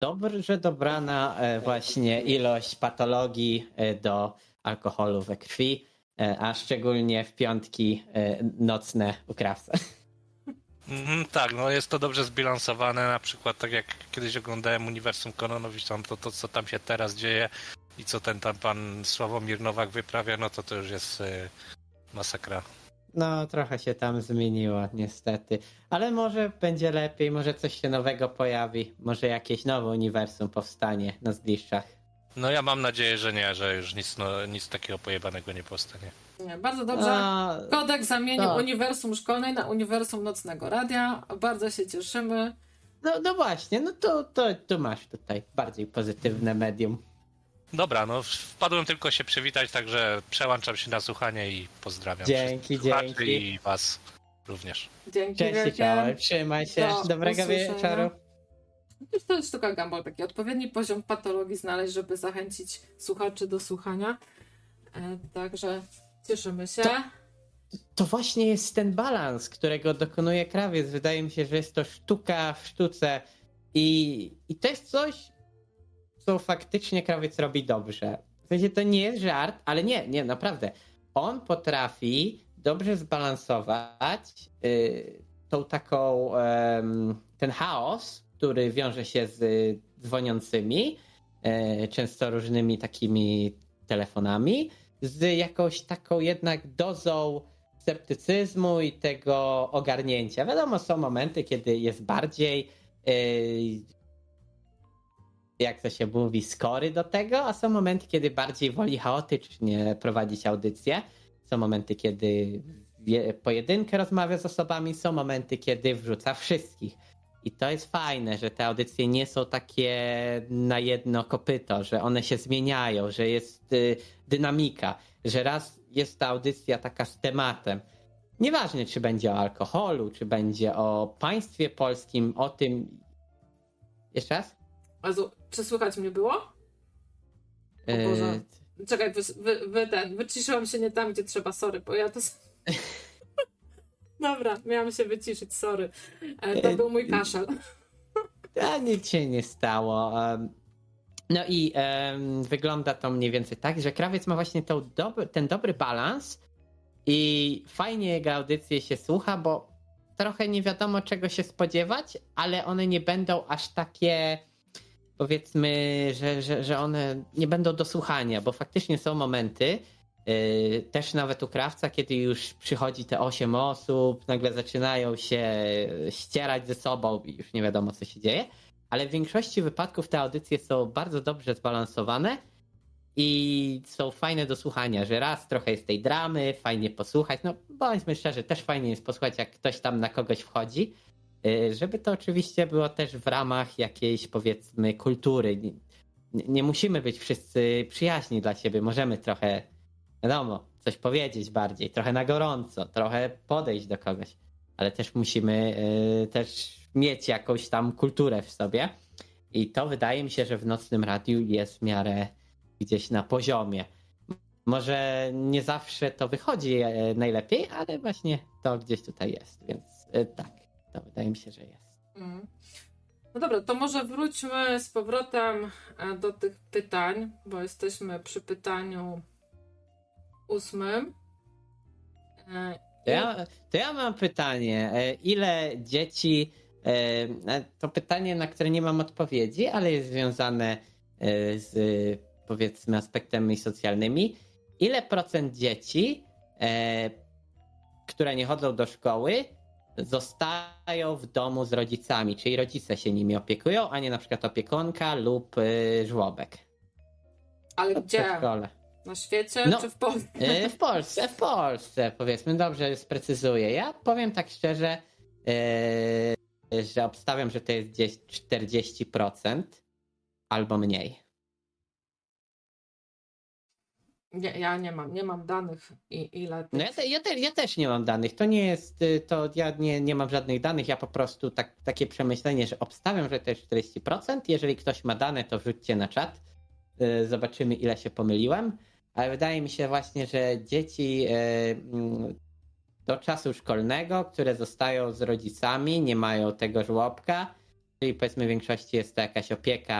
dobrze dobrana właśnie ilość patologii do alkoholu we krwi, a szczególnie w piątki nocne u krawca. Tak, no jest to dobrze zbilansowane, na przykład tak jak kiedyś oglądałem Uniwersum Kononowicz, to co tam się teraz dzieje i co ten tam pan Sławomir Nowak wyprawia, no to już jest masakra. No, trochę się tam zmieniło, niestety. Ale może będzie lepiej, może coś się nowego pojawi, może jakieś nowe uniwersum powstanie na Zgliszczach. No ja mam nadzieję, że nie, że już nic takiego pojebanego nie powstanie. Nie, bardzo dobrze. Kodek zamienił uniwersum szkolnej na uniwersum nocnego radia. Bardzo się cieszymy. No właśnie, no to masz tutaj bardziej pozytywne medium. Dobra, no wpadłem tylko się przywitać, także przełączam się na słuchanie i pozdrawiam. Dzięki. I was również. Dzięki. Cześć, Mikołaj, trzymaj się. Dobrego wieczoru. To jest sztuka Gumball, taki odpowiedni poziom patologii znaleźć, żeby zachęcić słuchaczy do słuchania. Także cieszymy się. To właśnie jest ten balans, którego dokonuje krawiec. Wydaje mi się, że jest to sztuka w sztuce i to jest coś, co faktycznie krawiec robi dobrze. W sensie to nie jest żart, ale nie, naprawdę. On potrafi dobrze zbalansować tą taką, ten chaos, który wiąże się z dzwoniącymi, często różnymi takimi telefonami, z jakąś taką jednak dozą sceptycyzmu i tego ogarnięcia. Wiadomo, są momenty, kiedy jest bardziej jak to się mówi, skory do tego, a są momenty, kiedy bardziej woli chaotycznie prowadzić audycję. Są momenty, kiedy pojedynkę rozmawia z osobami, są momenty, kiedy wrzuca wszystkich. I to jest fajne, że te audycje nie są takie na jedno kopyto, że one się zmieniają, że jest dynamika, że raz jest ta audycja taka z tematem. Nieważne, czy będzie o alkoholu, czy będzie o państwie polskim, o tym... Jeszcze raz? Czy słychać mnie było? O Boże. Czekaj, wyciszyłam się nie tam, gdzie trzeba, sorry, bo ja to... Dobra, miałam się wyciszyć, sorry. To był mój kaszel. A nic się nie stało. No i wygląda to mniej więcej tak, że krawiec ma właśnie ten dobry balans i fajnie jego audycje się słucha, bo trochę nie wiadomo czego się spodziewać, ale one nie będą aż takie, powiedzmy, że one nie będą do słuchania, bo faktycznie są momenty, też nawet u krawca, kiedy już przychodzi te 8 osób, nagle zaczynają się ścierać ze sobą i już nie wiadomo co się dzieje, ale w większości wypadków te audycje są bardzo dobrze zbalansowane i są fajne do słuchania, że raz trochę jest tej dramy, fajnie posłuchać, no bądźmy szczerzy, też fajnie jest posłuchać jak ktoś tam na kogoś wchodzi, żeby to oczywiście było też w ramach jakiejś, powiedzmy, kultury. Nie musimy być wszyscy przyjaźni dla siebie, możemy trochę, wiadomo, coś powiedzieć bardziej, trochę na gorąco, trochę podejść do kogoś, ale też musimy też mieć jakąś tam kulturę w sobie i to wydaje mi się, że w Nocnym Radiu jest w miarę gdzieś na poziomie. Może nie zawsze to wychodzi najlepiej, ale właśnie to gdzieś tutaj jest, więc tak, to wydaje mi się, że jest. No dobra, to może wróćmy z powrotem do tych pytań, bo jesteśmy przy pytaniu 8. To ja mam pytanie. Ile dzieci... To pytanie, na które nie mam odpowiedzi, ale jest związane z, powiedzmy, aspektami socjalnymi. Ile procent dzieci, które nie chodzą do szkoły, zostają w domu z rodzicami, czyli rodzice się nimi opiekują, a nie na przykład opiekunka lub żłobek? Ale gdzie? Na świecie czy w Polsce? W Polsce, powiedzmy. Dobrze sprecyzuję. Ja powiem tak szczerze, że obstawiam, że to jest gdzieś 40% albo mniej. Ja nie mam danych ile. No ja też nie mam danych. To nie jest, to ja nie mam żadnych danych. Ja po prostu takie przemyślenie, że obstawiam, że to jest 40%. Jeżeli ktoś ma dane, to wrzućcie na czat. Zobaczymy, ile się pomyliłem. Ale wydaje mi się właśnie, że dzieci do czasu szkolnego, które zostają z rodzicami, nie mają tego żłobka, Czyli powiedzmy w większości jest to jakaś opieka